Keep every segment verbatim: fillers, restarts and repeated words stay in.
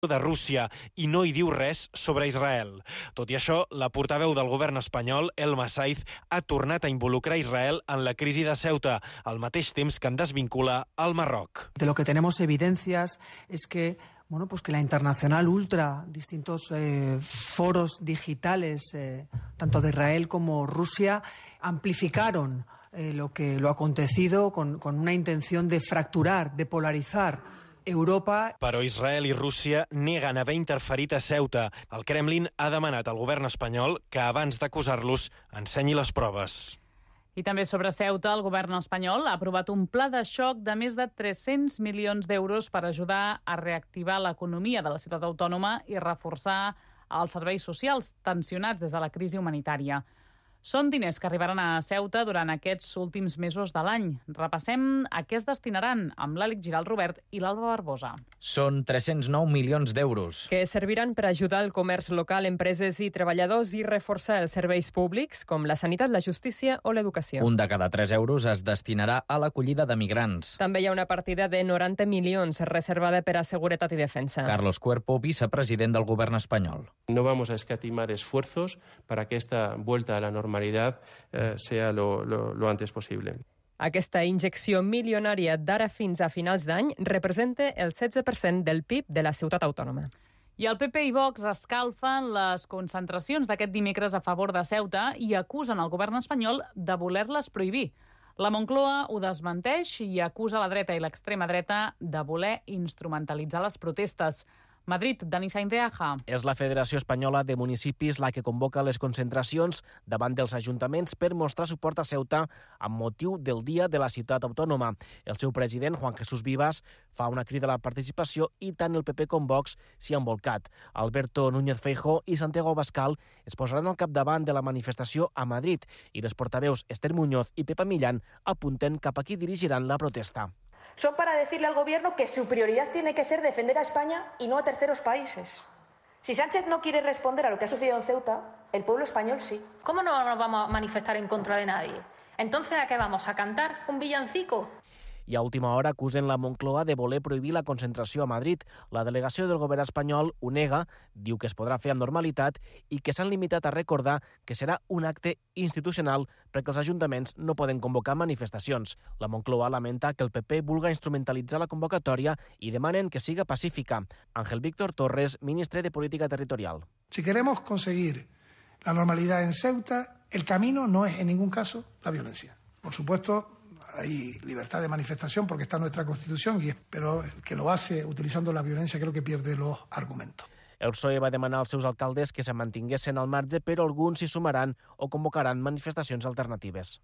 de Rússia i no hi diu res sobre Israel. Tot i això, la portaveu del govern espanyol, Elma Saiz, ha tornat a involucrar Israel en la crisi de Ceuta, al mateix temps que en desvincula al Marroc. De lo que tenemos evidencias es que Bueno, pues que la Internacional Ultra, distintos eh, foros digitales, eh, tanto de Israel como Rusia, amplificaron eh, lo que lo acontecido con, con una intención de fracturar, de polarizar Europa. Però Israel i Rússia neguen haver interferit a Ceuta. El Kremlin ha demanat al govern espanyol que abans d'acusar-los ensenyi les proves. I també sobre Ceuta, el govern espanyol ha aprovat un pla de xoc de més de tres-cents milions d'euros per ajudar a reactivar l'economia de la ciutat autònoma i reforçar els serveis socials tensionats des de la crisi humanitària. Són diners que arribaran a Ceuta durant aquests últims mesos de l'any. Repassem a què es destinaran amb l'Àlex Giralt Robert i l'Alba Barbosa. Són tres-cents nou milions d'euros. Que serviran per ajudar el comerç local, empreses i treballadors i reforçar els serveis públics, com la sanitat, la justícia o l'educació. Un de cada tres euros es destinarà a l'acollida de migrants. També hi ha una partida de noranta milions reservada per a seguretat i defensa. Carlos Cuerpo, vicepresident del govern espanyol. No vamos a escatimar esfuerzos para que esta vuelta a la normalidad eh, sea lo, lo, lo antes posible. Aquesta injecció milionària d'ara fins a finals d'any representa el setze per cent del P I B de la ciutat autònoma. I el P P i Vox escalfen les concentracions d'aquest dimecres a favor de Ceuta i acusen el govern espanyol de voler-les prohibir. La Moncloa ho desmenteix i acusa la dreta i l'extrema dreta de voler instrumentalitzar les protestes. Madrid, Dani Sainz de Aja. És la Federació Espanyola de Municipis la que convoca les concentracions davant dels ajuntaments per mostrar suport a Ceuta amb motiu del Dia de la Ciutat Autònoma. El seu president, Juan Jesús Vivas, fa una crida a la participació i tant el P P com Vox s'hi han volcat. Alberto Núñez Feijóo i Santiago Abascal es posaran al capdavant de la manifestació a Madrid i les portaveus Esther Muñoz i Pepa Millán apunten cap a qui dirigiran la protesta. Son para decirle al Gobierno que su prioridad tiene que ser defender a España y no a terceros países. Si Sánchez no quiere responder a lo que ha sucedido en Ceuta, el pueblo español sí. ¿Cómo no nos vamos a manifestar en contra de nadie? Entonces, ¿a qué vamos? ¿A cantar un villancico? I a última hora acusen la Moncloa de voler prohibir la concentració a Madrid. La delegació del govern espanyol ho nega, diu que es podrà fer amb normalitat i que s'han limitat a recordar que serà un acte institucional perquè els ajuntaments no poden convocar manifestacions. La Moncloa lamenta que el P P vulga instrumentalitzar la convocatòria i demanen que siga pacífica. Ángel Víctor Torres, ministre de Política Territorial. Si queremos conseguir la normalidad en Ceuta, el camino no es en ningún caso la violencia. Por supuesto, hay libertad de manifestación porque está en nuestra Constitución, y pero el que lo hace utilizando la violencia creo que pierde los argumentos. El P S O E va demanar als seus alcaldes que se mantinguessin al marge, però alguns s'hi sumaran o convocaran manifestacions alternatives.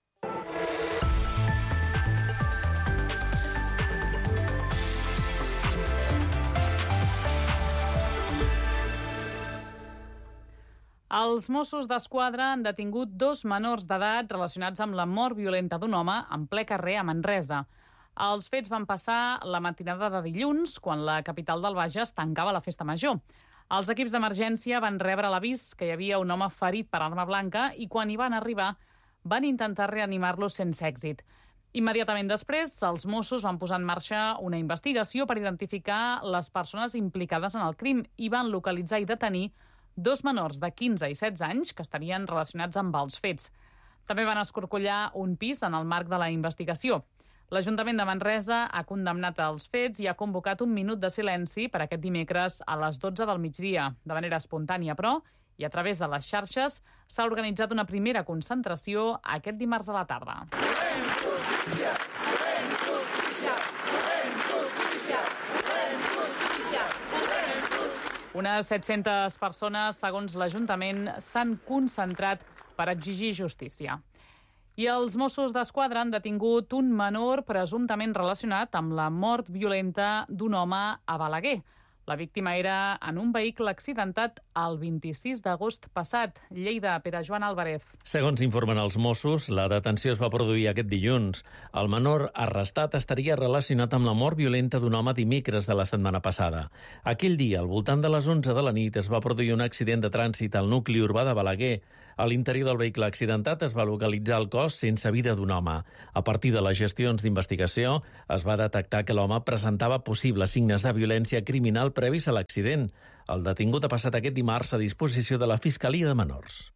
Els Mossos d'Esquadra han detingut dos menors d'edat relacionats amb la mort violenta d'un home en ple carrer a Manresa. Els fets van passar la matinada de dilluns, quan la capital del Bages tancava la festa major. Els equips d'emergència van rebre l'avís que hi havia un home ferit per arma blanca i quan hi van arribar van intentar reanimar-lo sense èxit. Immediatament després, els Mossos van posar en marxa una investigació per identificar les persones implicades en el crim i van localitzar i detenir dos menors de quinze i setze anys que estarien relacionats amb els fets. També van escorcollar un pis en el marc de la investigació. L'Ajuntament de Manresa ha condemnat els fets i ha convocat un minut de silenci per aquest dimecres a les dotze del migdia. De manera espontània, però, i a través de les xarxes, s'ha organitzat una primera concentració aquest dimarts a la tarda. Volem justícia! Volem justícia! Volem justícia! Volem justícia! Volem justícia! Unes set-centes persones, segons l'Ajuntament, s'han concentrat per exigir justícia. I els Mossos d'Esquadra han detingut un menor presumptament relacionat amb la mort violenta d'un home a Balaguer. La víctima era en un vehicle accidentat el vint-i-sis d'agost passat. Lleida, Pere Joan Álvarez. Segons informen els Mossos, la detenció es va produir aquest dilluns. El menor arrestat estaria relacionat amb la mort violenta d'un home dimecres de la setmana passada. Aquell dia, al voltant de les onze de la nit, es va produir un accident de trànsit al nucli urbà de Balaguer. A l'interior del vehicle accidentat es va localitzar el cos sense vida d'un home. A partir de les gestions d'investigació es va detectar que l'home presentava possibles signes de violència criminal previs a l'accident. El detingut ha passat aquest dimarts a disposició de la Fiscalia de Menors.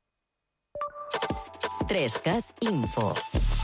Trescat Info.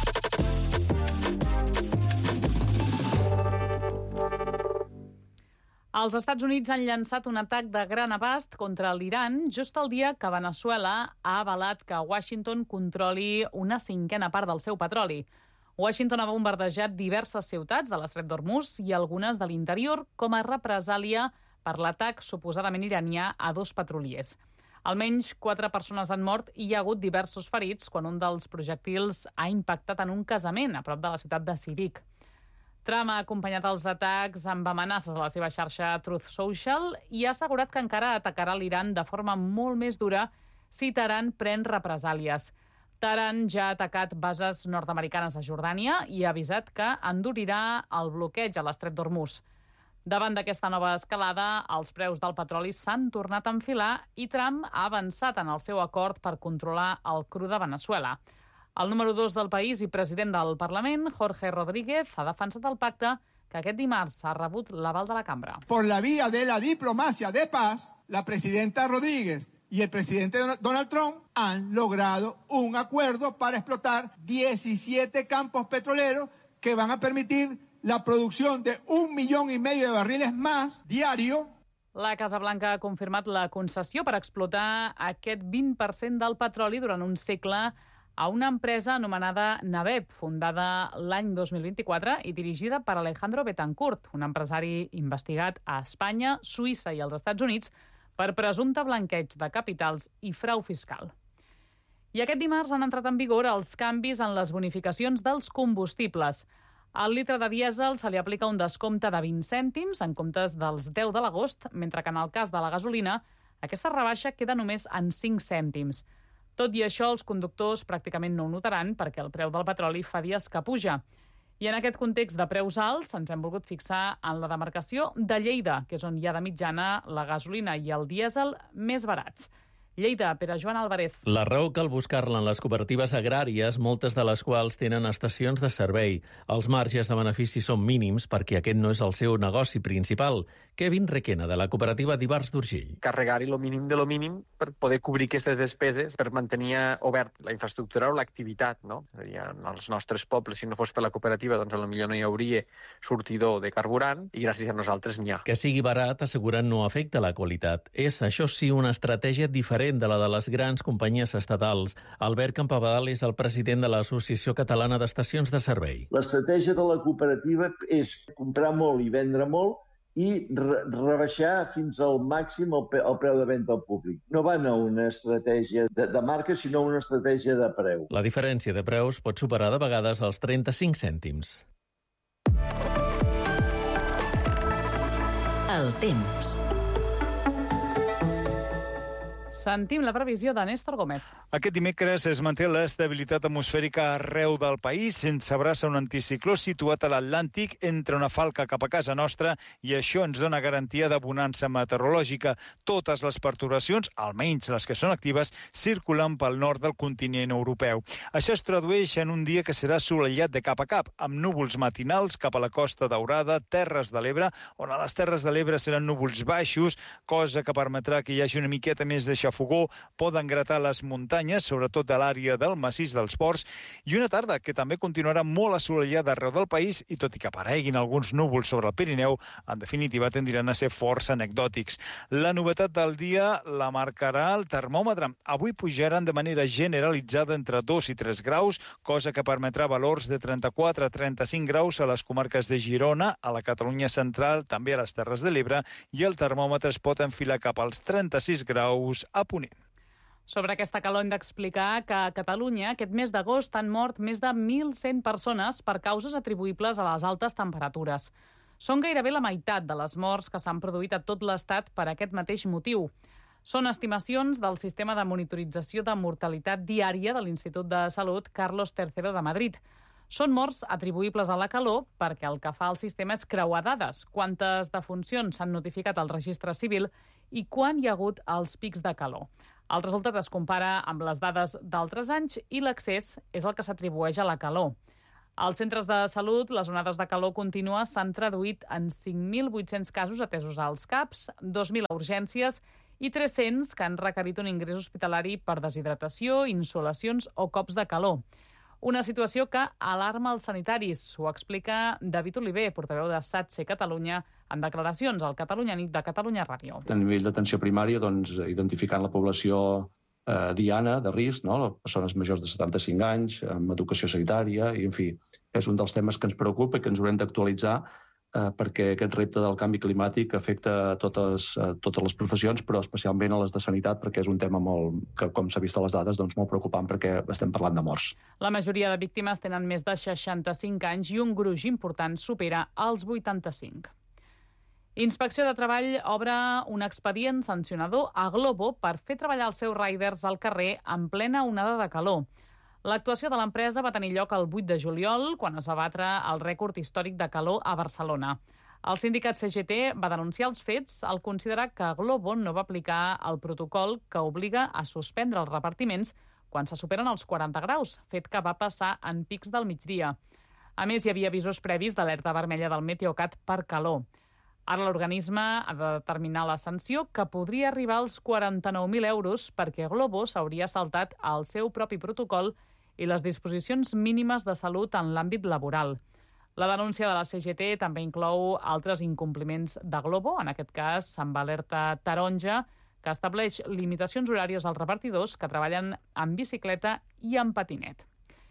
Els Estats Units han llançat un atac de gran abast contra l'Iran just el dia que Veneçuela ha avalat que Washington controli una cinquena part del seu petroli. Washington ha bombardejat diverses ciutats de l'estret d'Hormuz i algunes de l'interior com a represàlia per l'atac suposadament iranià a dos petroliers. Almenys quatre persones han mort i hi ha hagut diversos ferits quan un dels projectils ha impactat en un casament a prop de la ciutat de Sirik. Trump ha acompanyat els atacs amb amenaces a la seva xarxa Truth Social i ha assegurat que encara atacarà l'Iran de forma molt més dura si Teheran pren represàlies. Teheran ja ha atacat bases nord-americanes a Jordània i ha avisat que endurirà el bloqueig a l'estret d'Hormuz. Davant d'aquesta nova escalada, els preus del petroli s'han tornat a enfilar i Trump ha avançat en el seu acord per controlar el cru de Veneçuela. El número dos del país i president del Parlament, Jorge Rodríguez, ha defensat el pacte que aquest dimarts ha rebut l'aval de la cambra. Por la vía de la diplomacia de paz, la presidenta Rodríguez y el presidente Donald Trump han logrado un acuerdo para explotar diecisiete campos petroleros que van a permitir la producción de un millón y medio de barriles más diario. La Casa Blanca ha confirmat la concessió per explotar aquest vint per cent del petroli durant un segle a una empresa anomenada Naveb, fundada l'any dos mil vint-i-quatre i dirigida per Alejandro Betancourt, un empresari investigat a Espanya, Suïssa i els Estats Units per presumpte blanqueig de capitals i frau fiscal. I aquest dimarts han entrat en vigor els canvis en les bonificacions dels combustibles. Al litre de dièsel se li aplica un descompte de vint cèntims en comptes dels deu de l'agost, mentre que en el cas de la gasolina aquesta rebaixa queda només en cinc cèntims. Tot i això, els conductors pràcticament no ho notaran perquè el preu del petroli fa dies que puja. I en aquest context de preus alts ens hem volgut fixar en la demarcació de Lleida, que és on hi ha de mitjana la gasolina i el dièsel més barats. Lleida, Pere Joan Álvarez. La raó cal buscar-la en les cooperatives agràries, moltes de les quals tenen estacions de servei. Els marges de benefici són mínims perquè aquest no és el seu negoci principal. Kevin Requena, de la cooperativa d'Ivars d'Urgell. Carregar-hi lo mínim de lo mínim per poder cobrir aquestes despeses, per mantenir obert la infraestructura o l'activitat, no? En els nostres pobles, si no fos per la cooperativa, doncs potser no hi hauria sortidor de carburant i gràcies a nosaltres n'hi ha. Que sigui barat, asseguren, no afecta la qualitat. És, això sí, una estratègia diferent de la de les grans companyies estatals. Albert Campabadal és el president de l'Associació Catalana d'Estacions de Servei. L'estratègia de la cooperativa és comprar molt i vendre molt i re rebaixar fins al màxim el, el preu de venda al públic. No van a una estratègia de, de marca, sinó una estratègia de preu. La diferència de preus pot superar de vegades els trenta-cinc cèntims. El temps. Sentim la previsió de Néstor Gómez. Aquest dimecres es manté l'estabilitat atmosfèrica arreu del país, sense abraça un anticicló situat a l'Atlàntic entre una falca cap a casa nostra i això ens dona garantia de bonança meteorològica. Totes les perturbacions, almenys les que són actives, circulen pel nord del continent europeu. Això es tradueix en un dia que serà assolellat de cap a cap, amb núvols matinals cap a la Costa Daurada, Terres de l'Ebre, on a les Terres de l'Ebre seran núvols baixos, cosa que permetrà que hi hagi una miqueta més de xafogó, poden gratar les muntanyes, sobretot a l'àrea del massís dels Ports, i una tarda que també continuarà molt assolellada arreu del país i tot i que apareguin alguns núvols sobre el Pirineu, en definitiva tendran a ser força anecdòtics. La novetat del dia la marcarà el termòmetre. Avui pujaran de manera generalitzada entre dos i tres graus, cosa que permetrà valors de trenta-quatre a trenta-cinc graus a les comarques de Girona, a la Catalunya central, també a les Terres de l'Ebre, i el termòmetre es pot enfilar cap als trenta-sis graus a Ponent. Sobre aquesta calor hem d'explicar que a Catalunya aquest mes d'agost han mort més de mil cent persones per causes atribuïbles a les altes temperatures. Són gairebé la meitat de les morts que s'han produït a tot l'Estat per aquest mateix motiu. Són estimacions del sistema de monitorització de mortalitat diària de l'Institut de Salut Carlos tercero de Madrid. Són morts atribuïbles a la calor perquè el que fa el sistema és creuar dades, quantes defuncions s'han notificat al registre civil i quan hi ha hagut els pics de calor. El resultat es compara amb les dades d'altres anys i l'accés és el que s'atribueix a la calor. Als centres de salut, les onades de calor contínues s'han traduït en cinc mil vuit-cents casos atesos als CAPs, dos mil a urgències i tres-cents que han requerit un ingrés hospitalari per deshidratació, insolacions o cops de calor. Una situació que alarma els sanitaris, ho explica David Oliver, portaveu de SATSE Catalunya, en declaracions al Catalunya Nit de Catalunya Ràdio. A nivell d'atenció primària, doncs, identificant la població eh, diana, de risc, no? Les persones majors de setanta-cinc anys, amb educació sanitària, i en fi, és un dels temes que ens preocupa i que ens haurem d'actualitzar eh, perquè aquest repte del canvi climàtic afecta a totes, a totes les professions, però especialment a les de sanitat, perquè és un tema molt, que, com s'ha vist a les dades, doncs, molt preocupant perquè estem parlant de morts. La majoria de víctimes tenen més de seixanta-cinc anys i un gruix important supera els vuitanta-cinc. Inspecció de Treball obre un expedient sancionador a Glovo per fer treballar els seus riders al carrer en plena onada de calor. L'actuació de l'empresa va tenir lloc el vuit de juliol, quan es va batre el rècord històric de calor a Barcelona. El sindicat C G T va denunciar els fets al considerar que Glovo no va aplicar el protocol que obliga a suspendre els repartiments quan se superen els quaranta graus, fet que va passar en pics del migdia. A més, hi havia avisos previs d'alerta vermella del Meteocat per calor. Ara l'organisme ha de determinar la sanció, que podria arribar als quaranta-nou mil euros perquè Glovo s'hauria saltat el seu propi protocol i les disposicions mínimes de salut en l'àmbit laboral. La denúncia de la C G T també inclou altres incompliments de Glovo, en aquest cas amb alerta taronja, que estableix limitacions horàries als repartidors que treballen en bicicleta i en patinet.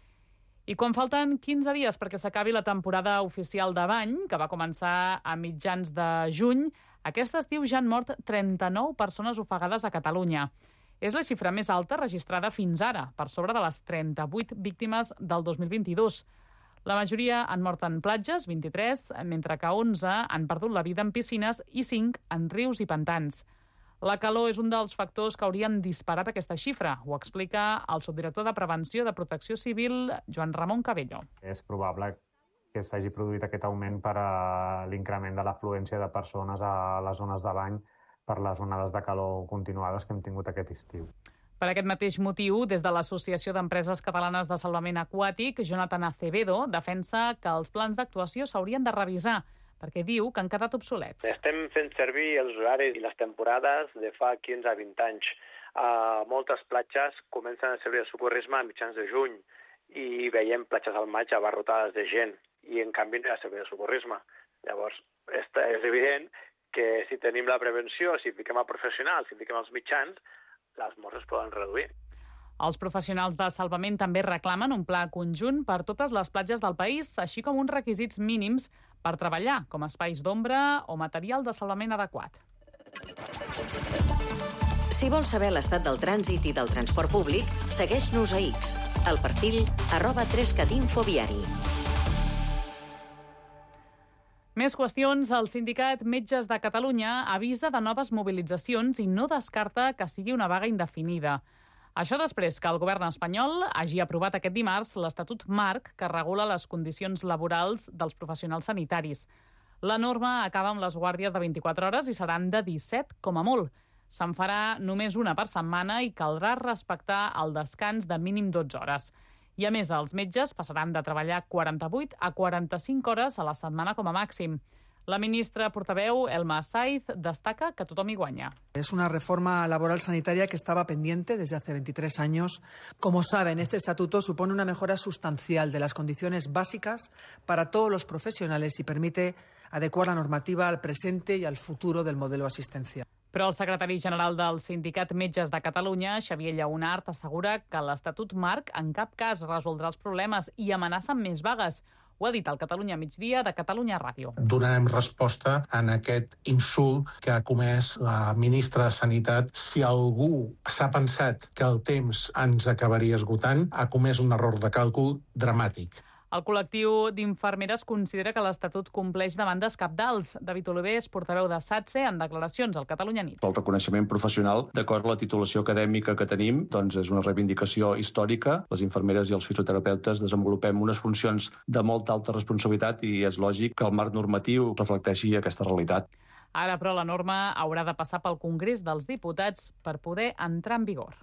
I quan falten quinze dies perquè s'acabi la temporada oficial de bany, que va començar a mitjans de juny, aquest estiu ja han mort trenta-nou persones ofegades a Catalunya. És la xifra més alta registrada fins ara, per sobre de les trenta-vuit víctimes del dos mil vint-i-dos. La majoria han mort en platges, vint-i-tres, mentre que onze han perdut la vida en piscines i cinc en rius i pantans. La calor és un dels factors que haurien disparat aquesta xifra, ho explica el subdirector de Prevenció de Protecció Civil, Joan Ramon Cabello. És probable que s'hagi produït aquest augment per a l'increment de l'afluència de persones a les zones de bany per les onades de calor continuades que hem tingut aquest estiu. Per aquest mateix motiu, des de l'Associació d'Empreses Catalanes de Salvament Aquàtic, Jonathan Acevedo defensa que els plans d'actuació s'haurien de revisar, perquè diu que han quedat obsolets. Estem fent servir els horaris i les temporades de fa quinze a vint anys. Uh, moltes platges comencen a servir el socorrisme a mitjans de juny i veiem platges al maig abarrotades de gent i en canvi no hi ha servei de socorrisme. Llavors, és evident que si tenim la prevenció, si fiquem a professionals, si fiquem els mitjans, les morts es poden reduir. Els professionals de salvament també reclamen un pla conjunt per totes les platges del país, així com uns requisits mínims per treballar, com espais d'ombra o material de salvament adequat. Si vols saber l'estat del trànsit i del transport públic, segueix-nos a X, al perfil arroba tres cat info viari. Més qüestions. El sindicat Metges de Catalunya avisa de noves mobilitzacions i no descarta que sigui una vaga indefinida. Això després que el govern espanyol hagi aprovat aquest dimarts l'Estatut Marc que regula les condicions laborals dels professionals sanitaris. La norma acaba amb les guàrdies de vint-i-quatre hores i seran de disset com a molt. Se'n farà només una per setmana i caldrà respectar el descans de mínim dotze hores. I a més, els metges passaran de treballar quaranta-vuit a quaranta-cinc hores a la setmana com a màxim. La ministra portaveu, Elma Saiz, destaca que tothom hi guanya. Es una reforma laboral sanitaria que estaba pendiente desde hace veintitrés años. Como saben, este estatuto supone una mejora sustancial de las condiciones básicas para todos los profesionales y permite adecuar la normativa al presente y al futuro del modelo asistencial. Però el secretari general del Sindicat Metges de Catalunya, Xavier Lleonart, assegura que l'Estatut Marc en cap cas resoldrà els problemes i amenaça amb més vagues. Ho ha dit al Catalunya Migdia de Catalunya Ràdio. Donarem resposta en aquest insult que ha comès la ministra de Sanitat. Si algú s'ha pensat que el temps ens acabaria esgotant, ha comès un error de càlcul dramàtic. El col·lectiu d'infermeres considera que l'Estatut compleix demandes cabdals. David Oliver és portaveu de SATSE en declaracions al Catalunya Nit. El reconeixement professional, d'acord amb la titulació acadèmica que tenim, doncs és una reivindicació històrica. Les infermeres i els fisioterapeutes desenvolupem unes funcions de molta alta responsabilitat i és lògic que el marc normatiu reflecteixi aquesta realitat. Ara, però, la norma haurà de passar pel Congrés dels Diputats per poder entrar en vigor.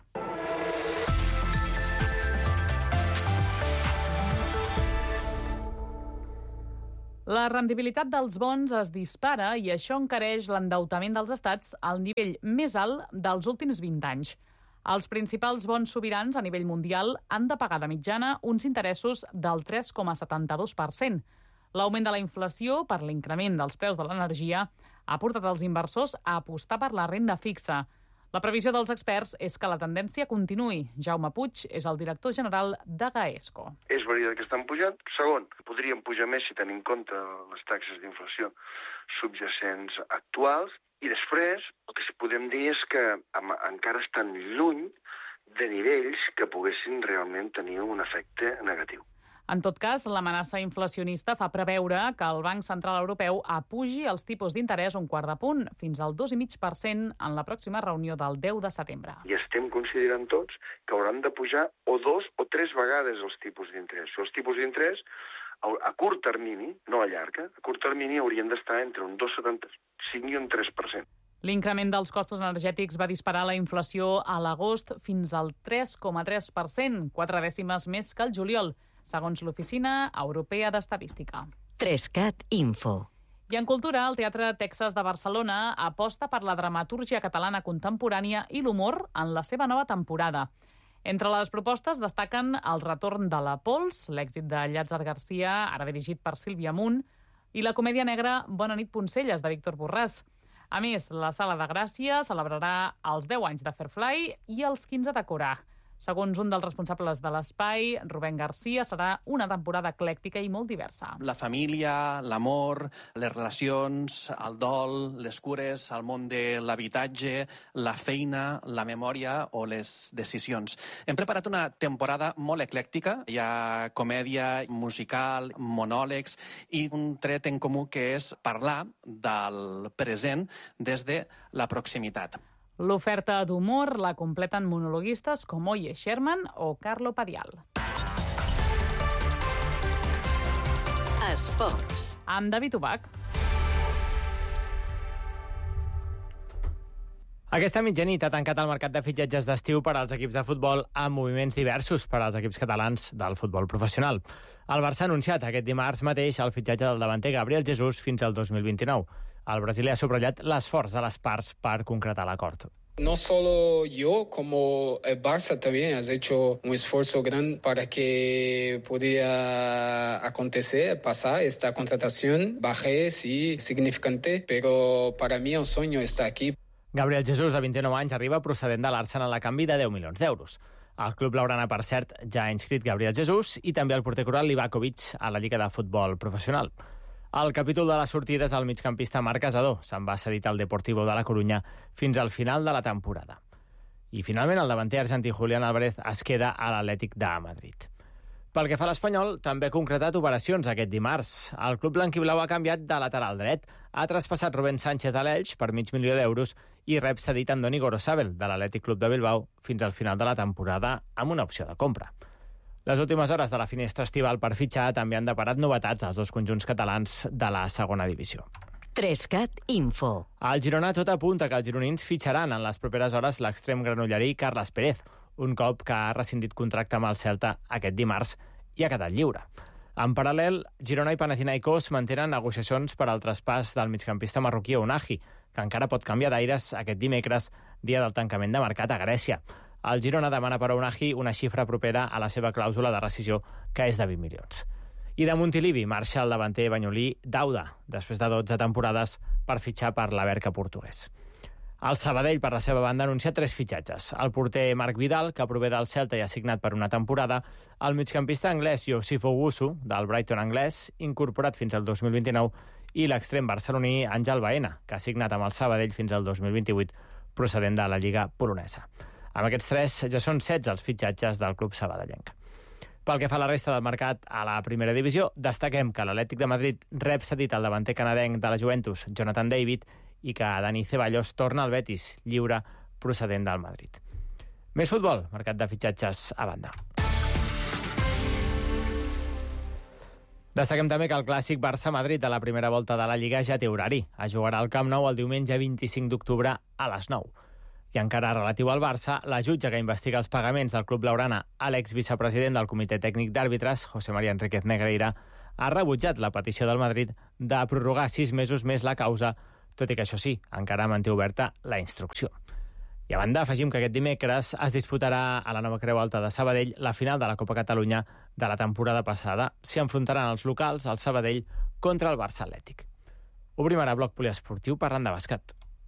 La rendibilitat dels bons es dispara i això encareix l'endeutament dels estats al nivell més alt dels últims vint anys. Els principals bons sobirans a nivell mundial han de pagar de mitjana uns interessos del tres coma setanta-dos per cent. L'augment de la inflació per l'increment dels preus de l'energia ha portat els inversors a apostar per la renda fixa. La previsió dels experts és que la tendència continuï. Jaume Puig és el director general de Gaesco. És veritat que estan pujant. Segon, podrien pujar més si tenim en compte les taxes d'inflació subjacents actuals. I després, el que podem dir és que encara estan lluny de nivells que poguessin realment tenir un efecte negatiu. En tot cas, l'amenaça inflacionista fa preveure que el Banc Central Europeu apugi els tipus d'interès un quart de punt, fins al dos coma cinc per cent en la pròxima reunió del deu de setembre. I estem considerant tots que hauran de pujar o dos o tres vegades els tipus d'interès. Els tipus d'interès, a curt termini, no a llarg, a curt termini haurien d'estar entre un dos coma setanta-cinc i un tres per cent. L'increment dels costos energètics va disparar la inflació a l'agost fins al tres coma tres per cent, quatre dècimes més que el juliol, segons l'Oficina Europea d'Estadística. Trescat Info. I en cultura, el Teatre Texas de Barcelona aposta per la dramatúrgia catalana contemporània i l'humor en la seva nova temporada. Entre les propostes destaquen el retorn de la Pols, l'èxit de Llàtzer Garcia, ara dirigit per Sílvia Munt, i la comèdia negra Bona nit Poncelles, de Víctor Borràs. A més, la Sala de Gràcia celebrarà els deu anys de Fairfly i els quinze de Corà. Segons un dels responsables de l'espai, Rubén Garcia, serà una temporada eclèctica i molt diversa. La família, l'amor, les relacions, el dol, les cures, el món de l'habitatge, la feina, la memòria o les decisions. Hem preparat una temporada molt eclèctica. Hi ha comèdia, musical, monòlegs i un tret en comú que és parlar del present des de la proximitat. L'oferta d'humor la completen monologuistes com Oye Sherman o Carlo Padial. Esports. Amb David Ubach. Aquesta mitjanit ha tancat el mercat de fitxatges d'estiu per als equips de futbol amb moviments diversos per als equips catalans del futbol professional. El Barça ha anunciat aquest dimarts mateix el fitxatge del davanter Gabriel Jesús fins al dos mil vint-i-nou. El brasiler ha subratllat l'esforç de les parts per concretar l'acord. No solo yo, como el Barça también has hecho un esfuerzo grande para que pudiera acontecer, pasar esta contratación. Bajé, sí, significante, pero para mí el sueño está aquí. Gabriel Jesús, de vint-i-nou anys, arriba procedent de l'Arsenal a canvi de deu milions d'euros. El club blaugrana, per cert, ja ha inscrit Gabriel Jesús i també el porter coral Livakovic a la Lliga de Futbol Professional. El capítol de la sortida és el migcampista Marc Casador. Se'n va cedit al Deportivo de la Corunya fins al final de la temporada. I finalment el davanter argentí Julián Álvarez es queda a l'Atlètic de Madrid. Pel que fa a l'Espanyol, també ha concretat operacions aquest dimarts. El club blanquiblau ha canviat de lateral dret, ha traspassat Rubén Sánchez a l'Elx per mig milió d'euros i rep cedit Andoni Gorosabel, de l'Atlètic Club de Bilbao, fins al final de la temporada amb una opció de compra. Les últimes hores de la finestra estival per fitxar també han deparat novetats als dos conjunts catalans de la segona divisió. Trescat Info. Al Girona tot apunta que els gironins fitxaran en les properes hores l'extrem granollerí Carles Pérez, un cop que ha rescindit contracte amb el Celta aquest dimarts i ha quedat lliure. En paral·lel, Girona i Panathinaikos mantenen negociacions per al traspàs del migcampista marroquí Ounahi, que encara pot canviar d'aires aquest dimecres, dia del tancament de mercat a Grècia. El Girona demana per a Ounahi una xifra propera a la seva clàusula de rescisió, que és de vint milions. I de Montilivi marxa el davanter banyolí Dauda, després de dotze temporades per fitxar per la Berca portuguès. El Sabadell, per la seva banda, ha anunciat tres fitxatges. El porter Marc Vidal, que prové del Celta i ha signat per una temporada, el migcampista anglès Youssef Owusu, del Brighton anglès, incorporat fins al dos mil vint-i-nou, i l'extrem barceloní Àngel Baena, que ha signat amb el Sabadell fins al dos mil vint-i-vuit, procedent de la Lliga polonesa. Amb aquests tres ja són setze els fitxatges del club sabadellenc. Pel que fa a la resta del mercat a la primera divisió, destaquem que l'Atlètic de Madrid rep cedit el davanter canadenc de la Juventus, Jonathan David, i que Dani Ceballos torna al Betis, lliure procedent del Madrid. Més futbol, mercat de fitxatges a banda. Destaquem també que el clàssic Barça-Madrid de la primera volta de la Lliga ja té horari. Es jugarà al Camp Nou el diumenge vint-i-cinc d'octubre a les nou. I encara relatiu al Barça, la jutge que investiga els pagaments del club blaugrana a l'exvicepresident del Comitè Tècnic d'Àrbitres, José María Enríquez Negreira, ha rebutjat la petició del Madrid de prorrogar sis mesos més la causa, tot i que això sí, encara manté oberta la instrucció. I a banda, afegim que aquest dimecres es disputarà a la nova Creu Alta de Sabadell la final de la Copa Catalunya de la temporada passada. S'hi enfrontaran els locals, el Sabadell, contra el Barça Atlètic. Obrim ara bloc poliesportiu parlant de bàsquet.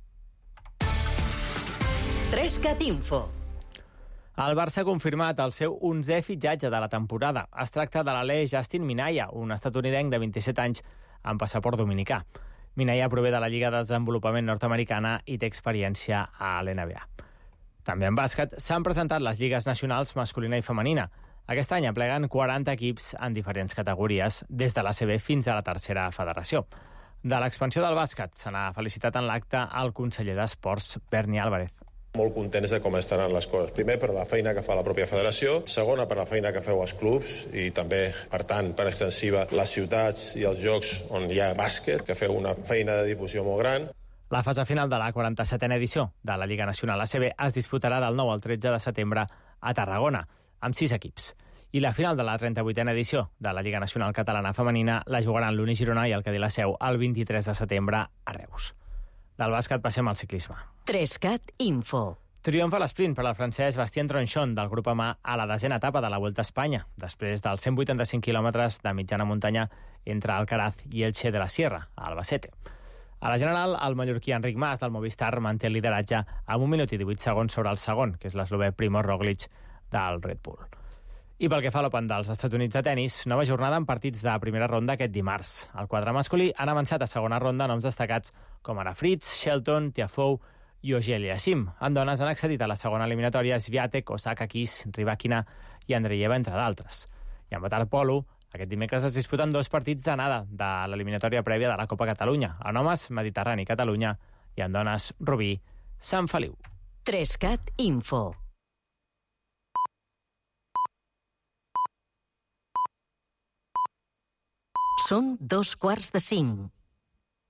Trescat Info. El Barça ha confirmat el seu onzè fitxatge de la temporada. Es tracta de l'alè Justin Minaya, un estatunidenc de vint-i-set anys amb passaport dominicà. Minaya prové de la Lliga de Desenvolupament nord-americana i té experiència a l'N B A. També en bàsquet s'han presentat les lligues nacionals masculina i femenina. Aquest any apleguen quaranta equips en diferents categories, des de l'A C B fins a la tercera federació. De l'expansió del bàsquet se n'ha felicitat en l'acte el conseller d'Esports, Berni Álvarez. Molt contents de com estaran les coses. Primer, per la feina que fa la pròpia federació. Segona, per la feina que feu els clubs i també, per tant, per extensiva, les ciutats i els jocs on hi ha bàsquet, que feu una feina de difusió molt gran. La fase final de la quaranta-setena edició de la Lliga Nacional A C B es disputarà del nou al tretze de setembre a Tarragona, amb sis equips. I la final de la trenta-vuitena edició de la Lliga Nacional Catalana Femenina la jugaran l'Uni Girona i el Cadí la Seu el vint-i-tres de setembre a Reus. Del bàsquet passem al ciclisme. Trescat Info. Triomf a l'esprint per al francès Bastien Tronchon del grup Amà a la desena etapa de la Vuelta a Espanya, després dels cent vuitanta-cinc quilòmetres de mitjana muntanya entre Alcaraz i Elche de la Sierra, a Albacete. A la general, el mallorquí Enric Mas del Movistar manté el lideratge amb un minut i divuit segons sobre el segon, que és l'eslovè Primož Roglič del Red Bull. I pel que fa a l'Open dels Estats Units de tennis, nova jornada en partits de primera ronda aquest dimarts. Al quadre masculí han avançat a segona ronda noms destacats com ara Fritz, Shelton, Tiafoe i Auger-Aliassime. En dones han accedit a la segona eliminatòria Swiatek, Osaka, Kiss, Rybakina i Andreeva, entre d'altres. I en waterpolo, aquest dimecres es disputen dos partits d'anada de l'eliminatòria prèvia de la Copa Catalunya. En homes, Mediterrani, Catalunya, i en dones, Rubí, Sant Feliu. Trescat Info. Són dos quarts de cinc.